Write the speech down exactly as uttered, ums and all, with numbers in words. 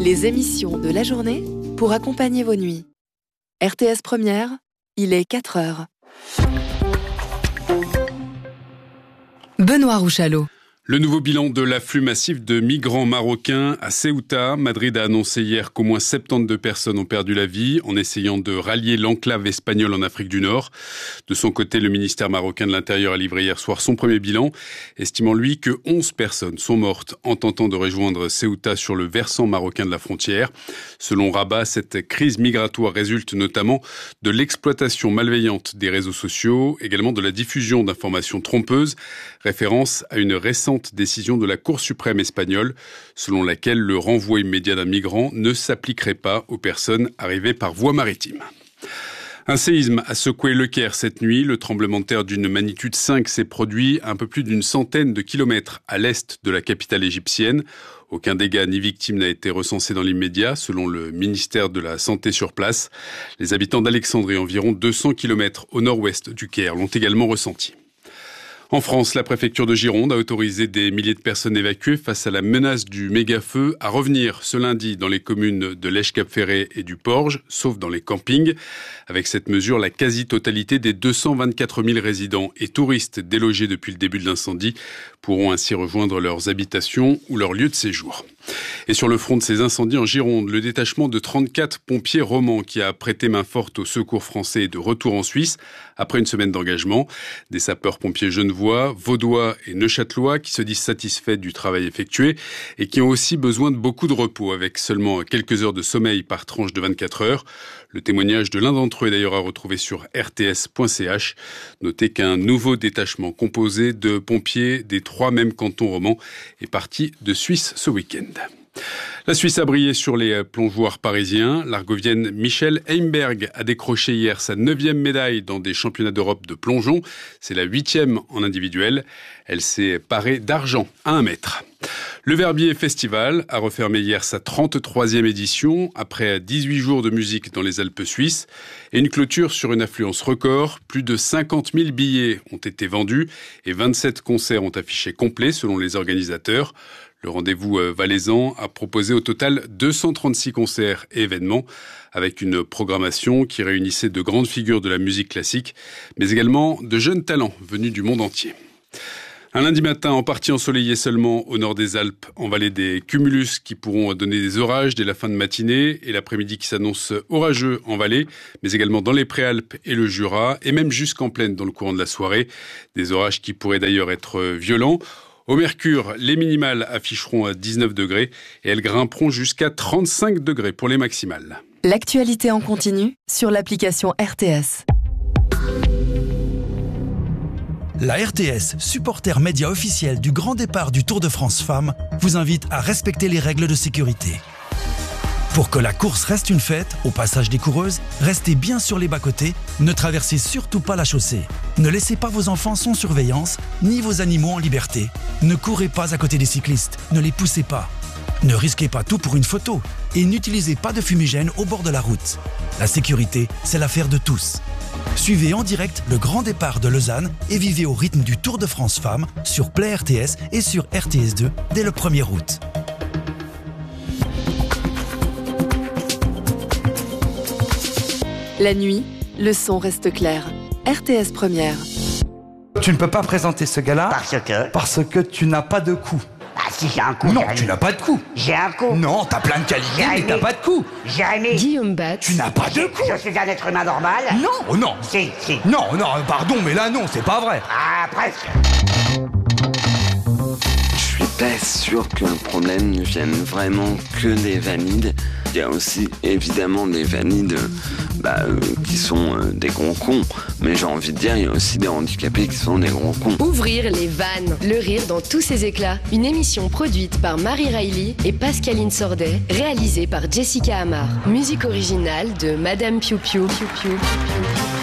Les émissions de la journée pour accompagner vos nuits. R T S Première, il est quatre heures. Benoît Rouchalot. Le nouveau bilan de l'afflux massif de migrants marocains à Ceuta. Madrid a annoncé hier qu'au moins soixante-douze personnes ont perdu la vie en essayant de rallier l'enclave espagnole en Afrique du Nord. De son côté, le ministère marocain de l'Intérieur a livré hier soir son premier bilan, estimant lui que onze personnes sont mortes en tentant de rejoindre Ceuta sur le versant marocain de la frontière. Selon Rabat, cette crise migratoire résulte notamment de l'exploitation malveillante des réseaux sociaux, également de la diffusion d'informations trompeuses, référence à une récente décision de la Cour suprême espagnole, selon laquelle le renvoi immédiat d'un migrant ne s'appliquerait pas aux personnes arrivées par voie maritime. Un séisme a secoué le Caire cette nuit. Le tremblement de terre d'une magnitude cinq s'est produit à un peu plus d'une centaine de kilomètres à l'est de la capitale égyptienne. Aucun dégât ni victime n'a été recensé dans l'immédiat, selon le ministère de la Santé sur place. Les habitants d'Alexandrie, environ deux cents kilomètres au nord-ouest du Caire, l'ont également ressenti. En France, la préfecture de Gironde a autorisé des milliers de personnes évacuées face à la menace du méga-feu à revenir ce lundi dans les communes de Lèche-Cap-Ferré et du Porge, sauf dans les campings. Avec cette mesure, la quasi-totalité des deux cent vingt-quatre mille résidents et touristes délogés depuis le début de l'incendie pourront ainsi rejoindre leurs habitations ou leur lieu de séjour. Et sur le front de ces incendies en Gironde, le détachement de trente-quatre pompiers romans qui a prêté main forte au secours français est de retour en Suisse après une semaine d'engagement. Des sapeurs-pompiers genevois, vaudois et neuchâtelois qui se disent satisfaits du travail effectué et qui ont aussi besoin de beaucoup de repos avec seulement quelques heures de sommeil par tranche de vingt-quatre heures. Le témoignage de l'un d'entre eux est d'ailleurs à retrouver sur r t s point c h. Notez qu'un nouveau détachement composé de pompiers des trois mêmes cantons romans est parti de Suisse ce week-end. La Suisse a brillé sur les plongeoirs parisiens. L'Argovienne Michelle Heimberg a décroché hier sa neuvième médaille dans des championnats d'Europe de plongeon. C'est la huitième en individuel. Elle s'est parée d'argent à un mètre. Le Verbier Festival a refermé hier sa trente-troisième édition après dix-huit jours de musique dans les Alpes suisses et une clôture sur une affluence record. Plus de cinquante mille billets ont été vendus et vingt-sept concerts ont affiché complet selon les organisateurs. Le rendez-vous valaisan a proposé au total deux cent trente-six concerts et événements avec une programmation qui réunissait de grandes figures de la musique classique, mais également de jeunes talents venus du monde entier. Un lundi matin en partie ensoleillé seulement au nord des Alpes, en vallée des cumulus qui pourront donner des orages dès la fin de matinée et l'après-midi qui s'annonce orageux en vallée, mais également dans les Préalpes et le Jura et même jusqu'en plaine dans le courant de la soirée. Des orages qui pourraient d'ailleurs être violents. Au Mercure, les minimales afficheront à dix-neuf degrés et elles grimperont jusqu'à trente-cinq degrés pour les maximales. L'actualité en continu sur l'application R T S. La R T S, supporter média officiel du grand départ du Tour de France Femmes, vous invite à respecter les règles de sécurité. Pour que la course reste une fête, au passage des coureuses, restez bien sur les bas-côtés, ne traversez surtout pas la chaussée. Ne laissez pas vos enfants sans surveillance, ni vos animaux en liberté. Ne courez pas à côté des cyclistes, ne les poussez pas. Ne risquez pas tout pour une photo et n'utilisez pas de fumigène au bord de la route. La sécurité, c'est l'affaire de tous. Suivez en direct le grand départ de Lausanne et vivez au rythme du Tour de France Femmes sur Play R T S et sur R T S deux dès le premier août. La nuit, le son reste clair. R T S Première. Tu ne peux pas présenter ce gars-là Parce que parce que tu n'as pas de coup. Ah si, j'ai un coup. Non, Jérémy. tu n'as pas de coup. J'ai un coup. Non, t'as plein de qualités, Jérémy. mais t'as pas de coup. Jérémy. Guillaume Batz. Tu n'as pas de coup. Je suis un être humain normal. Non, oh non. Si, si. Non, non, pardon, mais là, non, c'est pas vrai. Ah, presque. Je suis pas sûr que le problème ne vienne vraiment que des valides. Il y a aussi évidemment des valides bah, euh, qui sont euh, des gros cons. Mais j'ai envie de dire, il y a aussi des handicapés qui sont des gros cons. Ouvrir les vannes, le rire dans tous ses éclats. Une émission produite par Marie Riley et Pascaline Sordet, réalisée par Jessica Amar. Musique originale de Madame Piu Piu. Piu Piu.